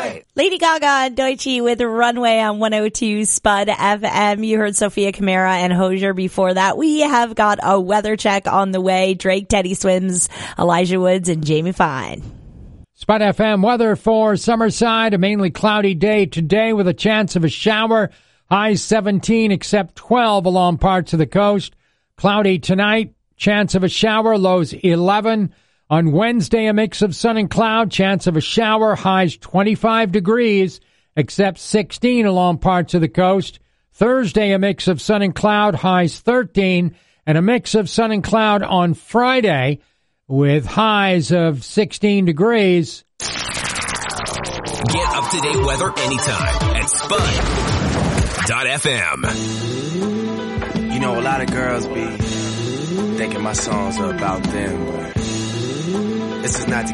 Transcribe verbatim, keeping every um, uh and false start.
right. Lady Gaga and Deutsche with Runway on one oh two Spud F M. You heard Sophia Kamara and Hozier before that. We have got a weather check on the way. Drake, Teddy Swims, Elijah Woods, and Jamie Fine. Spud F M weather for Summerside. A mainly cloudy day today with a chance of a shower. Highs seventeen, except twelve along parts of the coast. Cloudy tonight. Chance of a shower. Lows eleven. On Wednesday, a mix of sun and cloud, chance of a shower, highs twenty-five degrees, except sixteen along parts of the coast. Thursday, a mix of sun and cloud, highs thirteen, and a mix of sun and cloud on Friday with highs of sixteen degrees. Get up-to-date weather anytime at Spud dot F M. You know, a lot of girls be thinking my songs are about them, but this is not to